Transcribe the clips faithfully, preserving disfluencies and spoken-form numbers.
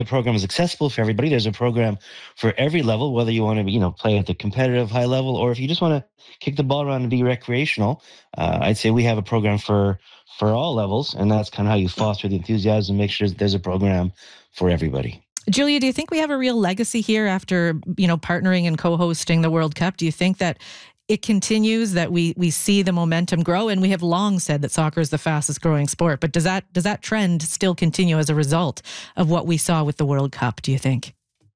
the program is accessible for everybody. There's a program for every level, whether you want to, you know, play at the competitive high level, or if you just want to kick the ball around and be recreational. Uh, I'd say we have a program for for all levels, and that's kind of how you foster the enthusiasm, make sure that there's a program for everybody. Julia, do you think we have a real legacy here after, you know, partnering and co-hosting the World Cup? Do you think that it continues, that we we see the momentum grow? And we have long said that soccer is the fastest growing sport, but does that does that trend still continue as a result of what we saw with the World Cup, do you think?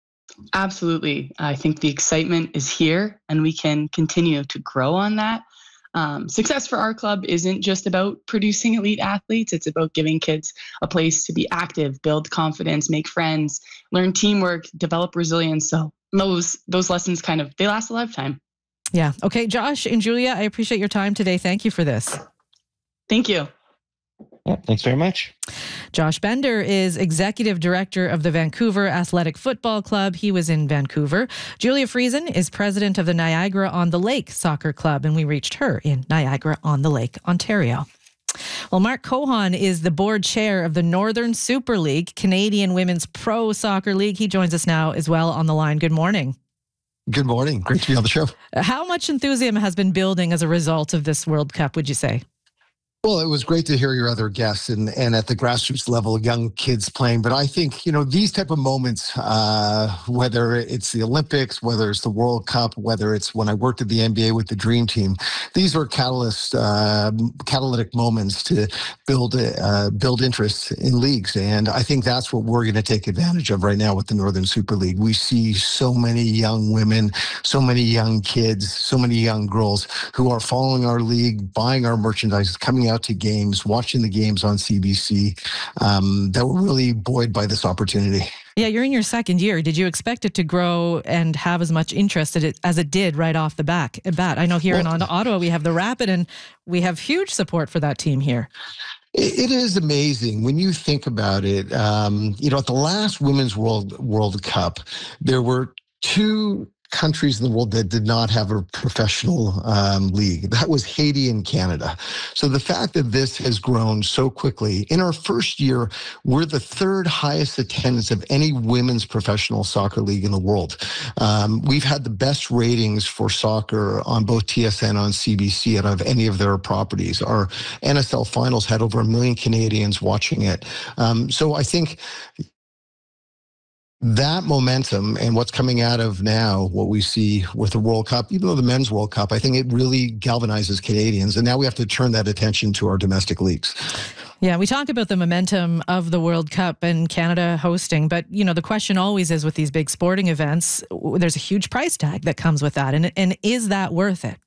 Absolutely. I think the excitement is here and we can continue to grow on that. Um, success for our club isn't just about producing elite athletes. It's about giving kids a place to be active, build confidence, make friends, learn teamwork, develop resilience. So those those lessons kind of, they last a lifetime. Yeah. Okay, Josh and Julia, I appreciate your time today. Thank you for this. Thank you. Yeah, thanks very much. Josh Bender is Executive Director of the Vancouver Athletic Football Club. He was in Vancouver. Julia Friesen is President of the Niagara-on-the-Lake Soccer Club, and we reached her in Niagara-on-the-Lake, Ontario. Well, Mark Cohon is the board chair of the Northern Super League, Canadian Women's Pro Soccer League. He joins us now as well on the line. Good morning. Good morning. Great to be on the show. How much enthusiasm has been building as a result of this World Cup, would you say? Well, it was great to hear your other guests and, and at the grassroots level, young kids playing. But I think, you know, these type of moments, uh, whether it's the Olympics, whether it's the World Cup, whether it's when I worked at the N B A with the Dream Team, these are catalyst, uh, catalytic moments to build uh, build interest in leagues. And I think that's what we're going to take advantage of right now with the Northern Super League. We see so many young women, so many young kids, so many young girls who are following our league, buying our merchandise, coming out to games, watching the games on C B C, um, that were really buoyed by this opportunity. Yeah, you're in your second year. Did you expect it to grow and have as much interest as it did right off the back, bat? I know here well, in Ottawa, we have the Rapid, and we have huge support for that team here. It is amazing when you think about it. Um, you know, at the last Women's World World Cup, there were two countries in the world that did not have a professional um, league. That was Haiti and Canada. So the fact that this has grown so quickly, in our first year, we're the third highest attendance of any women's professional soccer league in the world. Um, we've had the best ratings for soccer on both T S N and on C B C out of any of their properties. Our N S L finals had over a million Canadians watching it. Um, so I think that momentum and what's coming out of now, what we see with the World Cup, even though the Men's World Cup, I think it really galvanizes Canadians. And now we have to turn that attention to our domestic leagues. Yeah, we talk about the momentum of the World Cup and Canada hosting, but, you know, the question always is with these big sporting events, there's a huge price tag that comes with that. And, and is that worth it?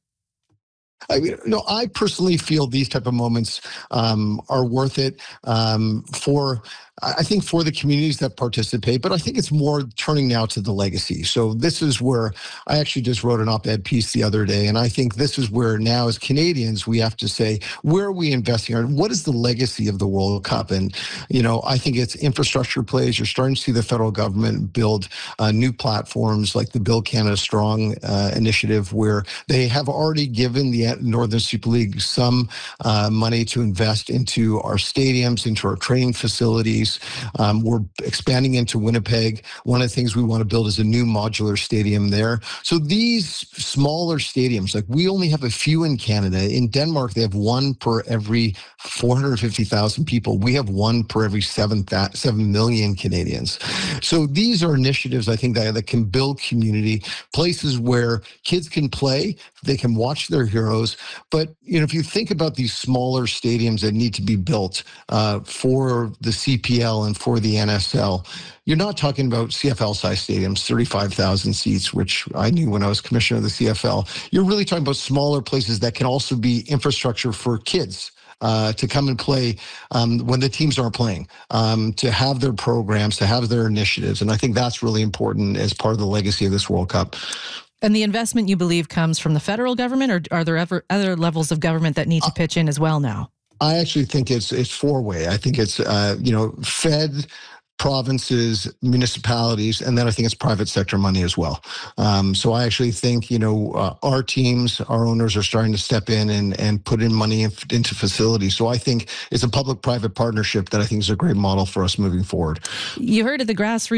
I mean, no, I personally feel these type of moments um, are worth it um, for, I think, for the communities that participate, but I think it's more turning now to the legacy. So this is where I actually just wrote an op-ed piece the other day, and I think this is where now as Canadians, we have to say, where are we investing? Or what is the legacy of the World Cup? And, you know, I think it's infrastructure plays. You're starting to see the federal government build uh, new platforms like the Build Canada Strong uh, initiative, where they have already given the Northern Super League some uh, money to invest into our stadiums, into our training facilities. Um, we're expanding into Winnipeg. One of the things we want to build is a new modular stadium there. So these smaller stadiums, like we only have a few in Canada. In Denmark, they have one per every four hundred fifty thousand people. We have one per every seven, seven million Canadians. So these are initiatives, I think, that, that can build community, places where kids can play, they can watch their heroes. But, you know, if you think about these smaller stadiums that need to be built uh, for the C P L and for the N S L, you're not talking about C F L-sized stadiums, thirty-five thousand seats, which I knew when I was commissioner of the C F L. You're really talking about smaller places that can also be infrastructure for kids. Uh, to come and play um, when the teams aren't playing, um, to have their programs, to have their initiatives. And I think that's really important as part of the legacy of this World Cup. And the investment, you believe, comes from the federal government, or are there ever other levels of government that need to pitch in as well now? I actually think it's it's four-way. I think it's, uh, you know, Fed, provinces, municipalities, and then I think it's private sector money as well. Um, so I actually think, you know, uh, our teams, our owners are starting to step in and, and put in money in, into facilities. So I think it's a public-private partnership that I think is a great model for us moving forward. You heard of the grassroots